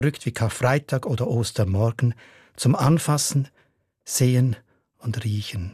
rückt wie Karfreitag oder Ostermorgen zum Anfassen, Sehen und Riechen.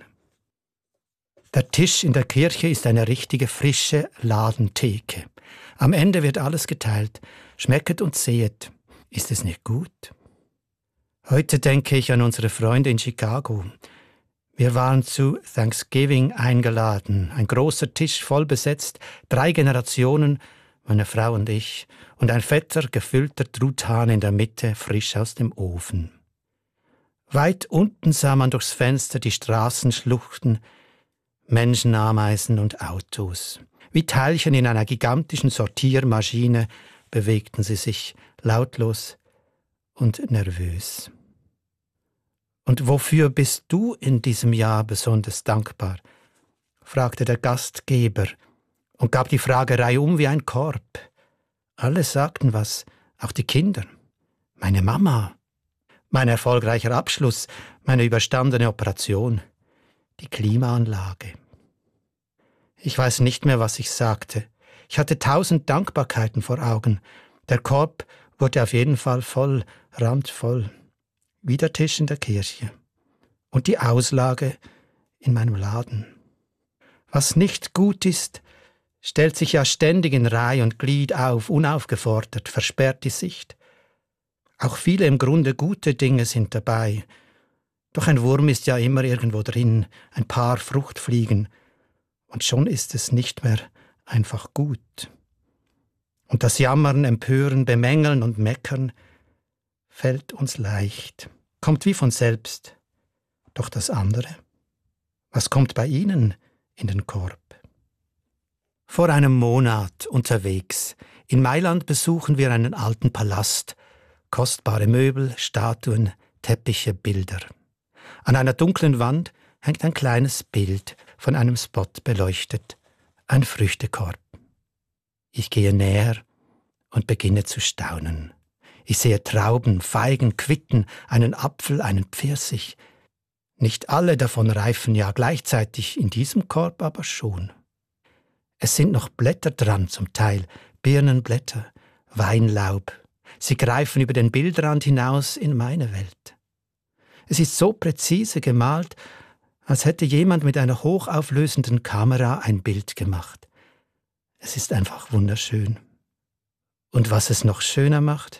Der Tisch in der Kirche ist eine richtige frische Ladentheke. Am Ende wird alles geteilt. Schmecket und sehet. Ist es nicht gut? Heute denke ich an unsere Freunde in Chicago. Wir waren zu Thanksgiving eingeladen. Ein großer Tisch voll besetzt, 3 Generationen, meine Frau und ich, und ein fetter, gefüllter Truthahn in der Mitte, frisch aus dem Ofen. Weit unten sah man durchs Fenster die Straßen schluchten, Menschen, Ameisen und Autos. Wie Teilchen in einer gigantischen Sortiermaschine bewegten sie sich, lautlos und nervös. »Und wofür bist du in diesem Jahr besonders dankbar?« fragte der Gastgeber und gab die Frage reihum wie ein Korb. Alle sagten was, auch die Kinder. Meine Mama, mein erfolgreicher Abschluss, meine überstandene Operation, die Klimaanlage. Ich weiß nicht mehr, was ich sagte. Ich hatte 1000 Dankbarkeiten vor Augen. Der Korb wurde auf jeden Fall voll, randvoll. Wie der Tisch in der Kirche. Und die Auslage in meinem Laden. Was nicht gut ist, stellt sich ja ständig in Reih und Glied auf, unaufgefordert, versperrt die Sicht. Auch viele im Grunde gute Dinge sind dabei. Doch ein Wurm ist ja immer irgendwo drin, ein paar Fruchtfliegen. Und schon ist es nicht mehr einfach gut. Und das Jammern, Empören, Bemängeln und Meckern fällt uns leicht, kommt wie von selbst. Doch das andere? Was kommt bei Ihnen in den Korb? Vor einem Monat unterwegs. In Mailand besuchen wir einen alten Palast. Kostbare Möbel, Statuen, Teppiche, Bilder. An einer dunklen Wand hängt ein kleines Bild, von einem Spot beleuchtet. Ein Früchtekorb. Ich gehe näher und beginne zu staunen. Ich sehe Trauben, Feigen, Quitten, einen Apfel, einen Pfirsich. Nicht alle davon reifen ja gleichzeitig, in diesem Korb aber schon. Es sind noch Blätter dran, zum Teil, Birnenblätter, Weinlaub. Sie greifen über den Bildrand hinaus in meine Welt. Es ist so präzise gemalt, als hätte jemand mit einer hochauflösenden Kamera ein Bild gemacht. Es ist einfach wunderschön. Und was es noch schöner macht?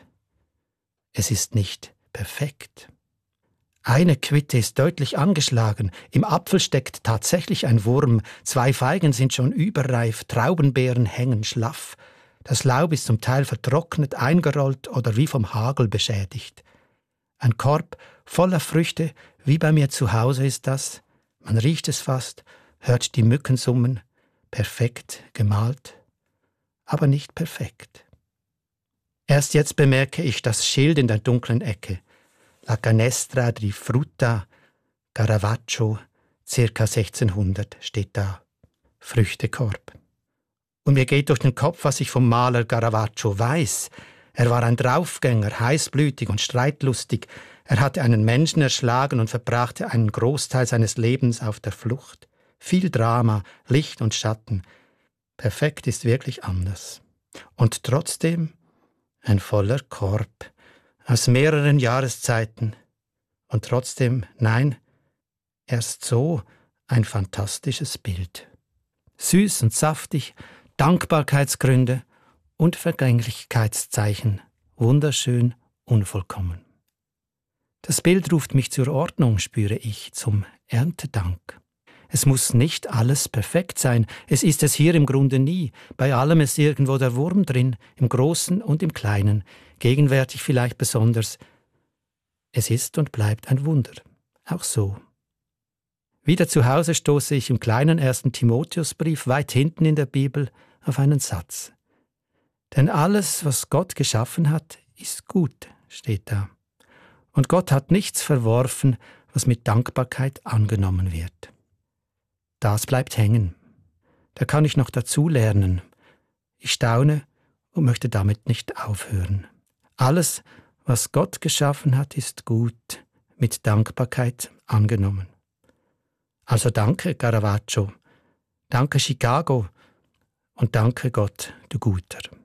Es ist nicht perfekt. Eine Quitte ist deutlich angeschlagen, im Apfel steckt tatsächlich ein Wurm, 2 Feigen sind schon überreif, Traubenbeeren hängen schlaff. Das Laub ist zum Teil vertrocknet, eingerollt oder wie vom Hagel beschädigt. Ein Korb voller Früchte, wie bei mir zu Hause ist das. Man riecht es fast, hört die Mücken summen, perfekt gemalt, aber nicht perfekt. Erst jetzt bemerke ich das Schild in der dunklen Ecke. La Canestra di Frutta, Caravaggio, ca. 1600 steht da. Früchtekorb. Und mir geht durch den Kopf, was ich vom Maler Caravaggio weiß. Er war ein Draufgänger, heißblütig und streitlustig. Er hatte einen Menschen erschlagen und verbrachte einen Großteil seines Lebens auf der Flucht. Viel Drama, Licht und Schatten. Perfekt ist wirklich anders. Und trotzdem ein voller Korb aus mehreren Jahreszeiten. Und trotzdem, nein, erst so ein fantastisches Bild. Süß und saftig, Dankbarkeitsgründe und Vergänglichkeitszeichen. Wunderschön, unvollkommen. Das Bild ruft mich zur Ordnung, spüre ich, zum Erntedank. Es muss nicht alles perfekt sein, es ist es hier im Grunde nie. Bei allem ist irgendwo der Wurm drin, im Großen und im Kleinen, gegenwärtig vielleicht besonders. Es ist und bleibt ein Wunder, auch so. Wieder zu Hause stoße ich im kleinen 1. Timotheusbrief weit hinten in der Bibel auf einen Satz. Denn alles, was Gott geschaffen hat, ist gut, steht da. Und Gott hat nichts verworfen, was mit Dankbarkeit angenommen wird. Das bleibt hängen. Da kann ich noch dazulernen. Ich staune und möchte damit nicht aufhören. Alles, was Gott geschaffen hat, ist gut, mit Dankbarkeit angenommen. Also danke, Caravaggio, danke Chicago und danke Gott, du Guter.